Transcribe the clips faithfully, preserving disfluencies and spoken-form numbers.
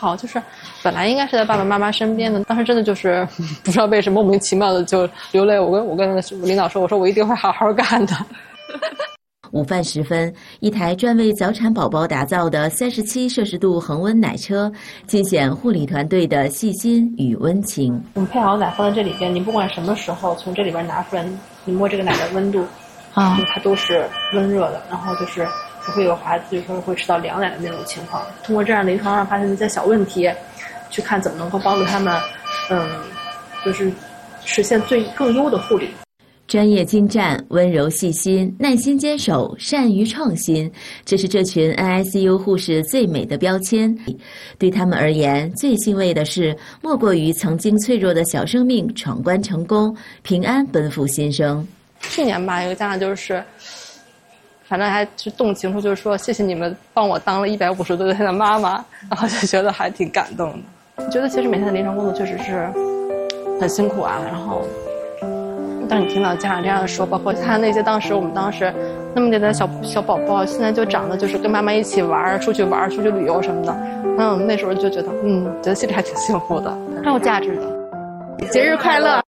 好，就是本来应该是在爸爸妈妈身边的，当时真的就是不知道为什么莫名其妙的就流泪。我跟我跟领导说，我说我一定会好好干的。 午饭时分，一台专为早产宝宝打造的三十七摄氏度恒温奶车，尽显护理团队的细心与温情。 我们配好奶放在这里边，你不管什么时候从这里边拿出来，你摸这个奶的温度，啊，它都是温热的，然后就是不会有孩子就是说会吃到凉奶的那种情况。通过这样临床上发现的一些小问题，去看怎么能够帮助他们，嗯，就是实现最更优的护理。 专业精湛、温柔细心、耐心坚守、善于创新，这是这群 N I C U 护士最美的标签。对他们而言，最欣慰的是，莫过于曾经脆弱的小生命闯关成功，平安奔赴新生。 去年吧，有个家长就是，反正还是动情处，就是说谢谢你们帮我当了一百五十多天的妈妈，然后就觉得还挺感动的。我觉得其实每天的临床工作确实是很辛苦啊，然后。当你听到家长这样说，包括看那些当时我们当时那么点的小小宝宝，现在就长得就是跟妈妈一起玩，出去玩，出去旅游什么的，嗯，那时候就觉得，嗯，觉得心里还挺幸福的，很有价值的。节日快乐！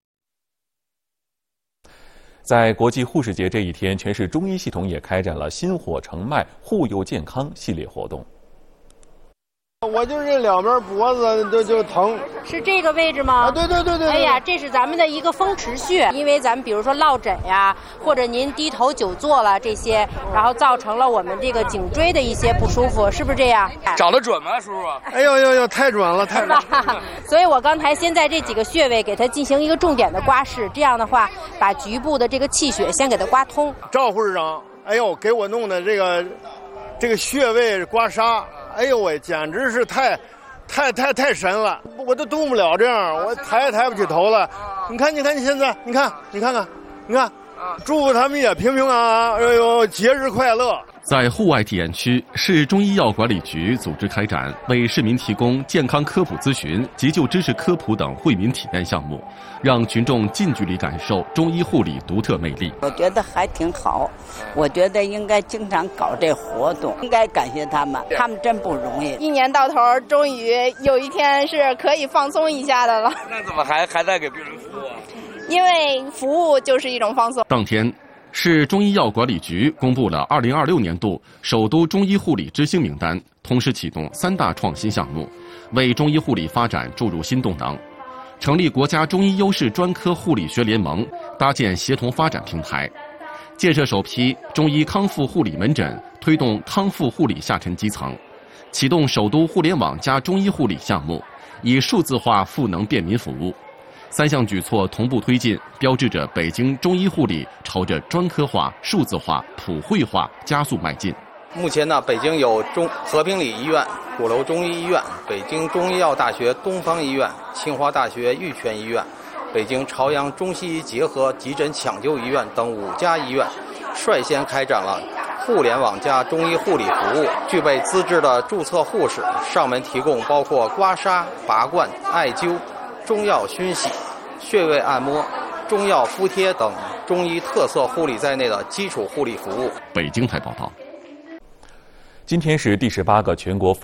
在国际护士节这一天，全市中医系统也开展了心火澄脉护佑健康系列活动。 我就这两边脖子都就疼， 是这个位置吗？ 啊，对对对对。 哎呀，这是咱们的一个风池穴，因为咱们比如说落枕呀，或者您低头久坐了这些，然后造成了我们这个颈椎的一些不舒服，是不是这样？ 找得准吗，叔叔？ 哎呦呦呦，太准了，太准了！ 所以我刚才先在这几个穴位给它进行一个重点的刮拭，这样的话，把局部的这个气血先给它刮通。 赵护士长，哎呦，给我弄的这个这个穴位刮痧。哎呦喂，简直是太，太太太神了！我都动不了这样，我抬也抬不起头了。你看，你看，你现在，你看，你看看，你看，祝福他们也平平安安。哎呦，节日快乐！ 在户外体验区，市中医药管理局组织开展为市民提供健康科普咨询、急救知识科普等惠民体验项目，让群众近距离感受中医护理独特魅力。 我觉得还挺好，我觉得应该经常搞这活动，应该感谢他们，他们真不容易。 一年到头，终于有一天是可以放松一下的了。 那怎么还还在给病人服务啊？ 因为服务就是一种放松。 当天，市中医药管理局公布了二零二六年度首都中医护理之星名单，同时启动三大创新项目，为中医护理发展注入新动能。成立国家中医优势专科护理学联盟，搭建协同发展平台，建设首批中医康复护理门诊，推动康复护理下沉基层，启动首都互联网加中医护理项目，以数字化赋能便民服务。三项举措同步推进，标志着北京中医护理朝着专科化、数字化、普惠化加速迈进。 目前呢，北京有中和平里医院、鼓楼中医医院、北京中医药大学东方医院、清华大学玉泉医院、北京朝阳中西医结合急诊抢救医院等五家医院，率先开展了互联网加中医护理服务。具备资质的注册护士上门提供包括刮痧、拔罐、艾灸、中药熏洗、穴位按摩、中药敷贴等中医特色护理在内的基础护理服务。 北京台报道。 今天是第十八个全国